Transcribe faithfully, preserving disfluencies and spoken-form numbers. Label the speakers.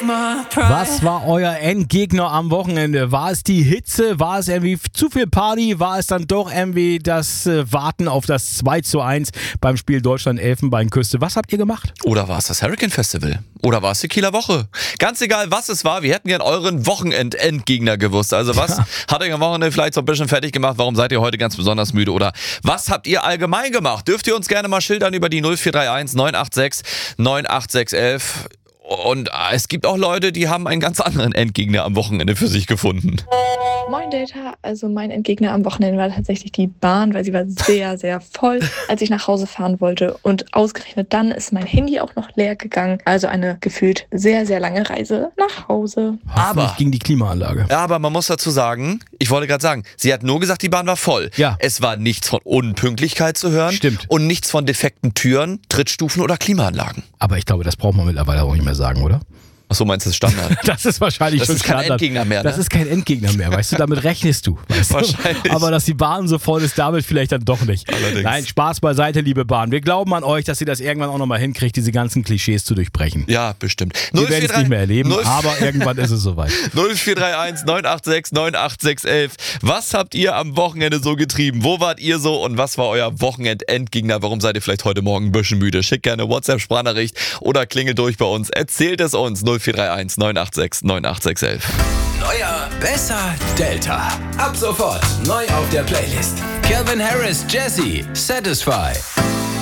Speaker 1: Was war euer Endgegner am Wochenende? War es die Hitze? War es irgendwie zu viel Party? War es dann doch irgendwie das äh, Warten auf das zwei zu eins beim Spiel Deutschland-Elfenbeinküste? Was habt ihr gemacht?
Speaker 2: Oder war es das Hurricane Festival? Oder war es die Kieler Woche? Ganz egal, was es war, wir hätten gern euren Wochenend-Endgegner gewusst. Also was ja. hat euch am Wochenende vielleicht so ein bisschen fertig gemacht? Warum seid ihr heute ganz besonders müde? Oder was habt ihr allgemein gemacht? Dürft ihr uns gerne mal schildern über die null vier drei eins neun acht sechs neun acht sechs elf. Und es gibt auch Leute, die haben einen ganz anderen Endgegner am Wochenende für sich gefunden.
Speaker 3: Moin Delta, also mein Endgegner am Wochenende war tatsächlich die Bahn, weil sie war sehr, sehr voll, als ich nach Hause fahren wollte. Und ausgerechnet dann ist mein Handy auch noch leer gegangen. Also eine gefühlt sehr, sehr lange Reise nach Hause.
Speaker 1: Aber gegen die Klimaanlage.
Speaker 2: Ja, aber man muss dazu sagen, ich wollte gerade sagen, sie hat nur gesagt, die Bahn war voll.
Speaker 1: Ja.
Speaker 2: Es war nichts von Unpünktlichkeit zu hören.
Speaker 1: Stimmt.
Speaker 2: Und nichts von defekten Türen, Trittstufen oder Klimaanlagen.
Speaker 1: Aber ich glaube, das braucht man mittlerweile auch nicht mehr sagen, oder?
Speaker 2: Ach so, meinst du das Standard?
Speaker 1: Das ist wahrscheinlich
Speaker 2: das
Speaker 1: schon
Speaker 2: ist kein
Speaker 1: Standard.
Speaker 2: Endgegner mehr, ne?
Speaker 1: Das ist kein Endgegner mehr, weißt du, damit rechnest du. Weißt
Speaker 2: Wahrscheinlich.
Speaker 1: Du? Aber dass die Bahn so voll ist, damit vielleicht dann doch nicht.
Speaker 2: Allerdings.
Speaker 1: Nein, Spaß beiseite, liebe Bahn. Wir glauben an euch, dass ihr das irgendwann auch nochmal hinkriegt, diese ganzen Klischees zu durchbrechen.
Speaker 2: Ja, bestimmt.
Speaker 1: Wir werden es nicht mehr erleben, aber irgendwann ist es soweit.
Speaker 2: null vier drei eins neun acht sechs neun acht sechs elf. Was habt ihr am Wochenende so getrieben? Wo wart ihr so und was war euer Wochenend-Endgegner? Warum seid ihr vielleicht heute Morgen ein bisschen müde? Schickt gerne eine WhatsApp-Sprachnachricht oder klingelt durch bei uns. Erzählt es uns. null vier drei eins neun acht sechs neun acht sechs elf.
Speaker 4: Neuer, besser, Delta. Ab sofort neu auf der Playlist. Calvin Harris, Jesse, Satisfy.